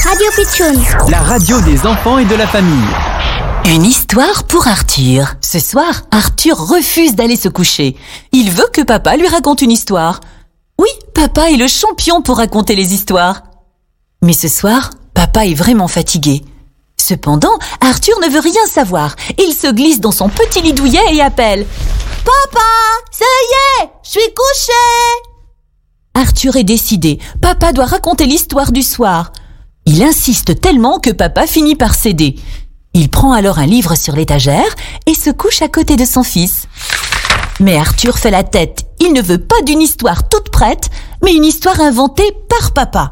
Radio Pitchoun, la radio des enfants et de la famille. Une histoire pour Arthur. Ce soir, Arthur refuse d'aller se coucher. Il veut que papa lui raconte une histoire. Oui, papa est le champion pour raconter les histoires. Mais ce soir, papa est vraiment fatigué. Cependant, Arthur ne veut rien savoir. Il se glisse dans son petit lit douillet et appelle « Papa, ça y est, je suis couché !» Arthur est décidé. Papa doit raconter l'histoire du soir. Il insiste tellement que papa finit par céder. Il prend alors un livre sur l'étagère et se couche à côté de son fils. Mais Arthur fait la tête. Il ne veut pas d'une histoire toute prête, mais une histoire inventée par papa.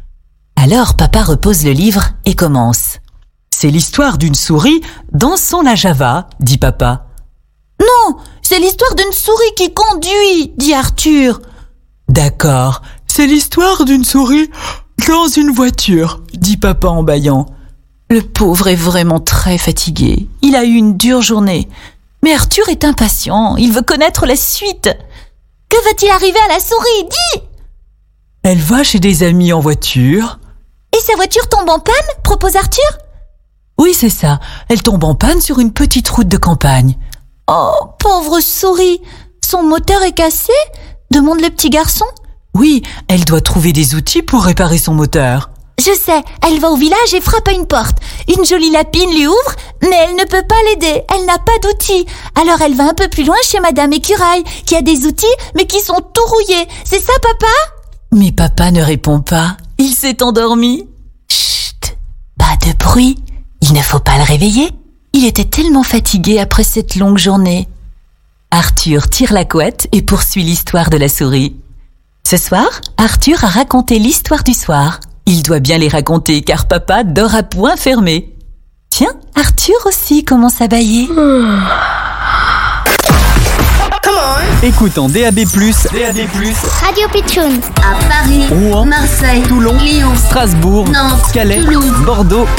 Alors papa repose le livre et commence. « C'est l'histoire d'une souris dansant la java, dit papa. »« Non, c'est l'histoire d'une souris qui conduit, dit Arthur. »« D'accord, c'est l'histoire d'une souris dans une voiture, dit papa en bâillant. » Le pauvre est vraiment très fatigué. Il a eu une dure journée. Mais Arthur est impatient. Il veut connaître la suite. Que va-t-il arriver à la souris? Dis! Elle va chez des amis en voiture. Et sa voiture tombe en panne? Propose Arthur. Oui, c'est ça. Elle tombe en panne sur une petite route de campagne. Oh, pauvre souris! Son moteur est cassé? Demande le petit garçon. Oui, elle doit trouver des outils pour réparer son moteur. Je sais, elle va au village et frappe à une porte. Une jolie lapine lui ouvre, mais elle ne peut pas l'aider. Elle n'a pas d'outils. Alors elle va un peu plus loin chez Madame Écureuil, qui a des outils, mais qui sont tout rouillés. C'est ça, papa? Mais papa ne répond pas. Il s'est endormi. Chut, pas de bruit. Il ne faut pas le réveiller. Il était tellement fatigué après cette longue journée. Arthur tire la couette et poursuit l'histoire de la souris. Ce soir, Arthur a raconté l'histoire du soir. Il doit bien les raconter car papa dort à poing fermé. Tiens, Arthur aussi commence à bâiller. Écoute en DAB+, Radio Pitchoun. À Paris, Rouen, Marseille, Toulon, Lyon, Strasbourg, Nantes, Calais, Toulouse, Bordeaux